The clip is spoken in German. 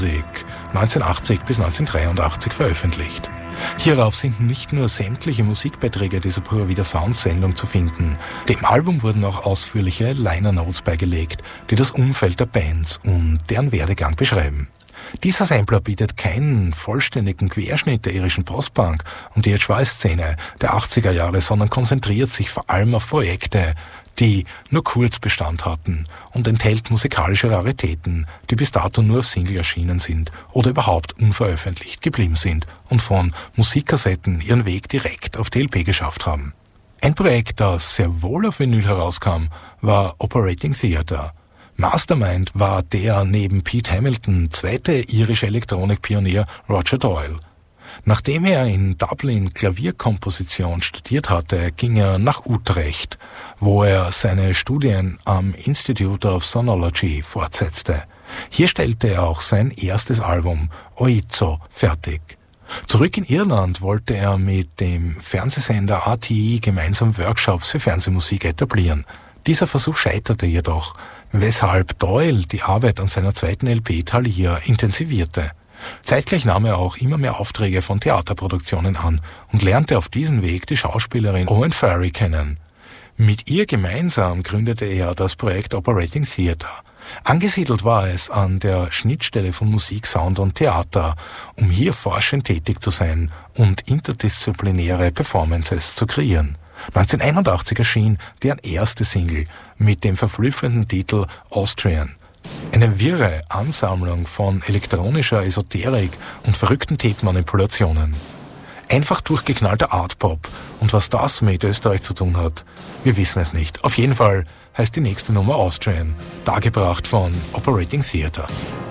1980 bis 1983 veröffentlicht. Hierauf sind nicht nur sämtliche Musikbeiträge dieser Pura Vida Sound-Sendung zu finden. Dem Album wurden auch ausführliche Liner Notes beigelegt, die das Umfeld der Bands und deren Werdegang beschreiben. Dieser Sampler bietet keinen vollständigen Querschnitt der irischen Postpunk und die HY-Szene der 80er Jahre, sondern konzentriert sich vor allem auf Projekte, die nur kurz Bestand hatten und enthält musikalische Raritäten, die bis dato nur auf Single erschienen sind oder überhaupt unveröffentlicht geblieben sind und von Musikkassetten ihren Weg direkt auf die LP geschafft haben. Ein Projekt, das sehr wohl auf Vinyl herauskam, war Operating Theatre. Mastermind war der neben Pete Hamilton zweite irische Elektronikpionier Roger Doyle. Nachdem er in Dublin Klavierkomposition studiert hatte, ging er nach Utrecht, wo er seine Studien am Institute of Sonology fortsetzte. Hier stellte er auch sein erstes Album Oizo fertig. Zurück in Irland wollte er mit dem Fernsehsender RTE gemeinsam Workshops für Fernsehmusik etablieren. Dieser Versuch scheiterte jedoch, weshalb Doyle die Arbeit an seiner zweiten LP Thalia intensivierte. Zeitgleich nahm er auch immer mehr Aufträge von Theaterproduktionen an und lernte auf diesem Weg die Schauspielerin Owen Farrey kennen. Mit ihr gemeinsam gründete er das Projekt Operating Theatre. Angesiedelt war es an der Schnittstelle von Musik, Sound und Theater, um hier forschend tätig zu sein und interdisziplinäre Performances zu kreieren. 1981 erschien deren erste Single mit dem verblüffenden Titel Austrian. Eine wirre Ansammlung von elektronischer Esoterik und verrückten Tape-Manipulationen. Einfach durchgeknallter Art-Pop. Und was das mit Österreich zu tun hat, wir wissen es nicht. Auf jeden Fall heißt die nächste Nummer Austrian, dargebracht von Operating Theatre.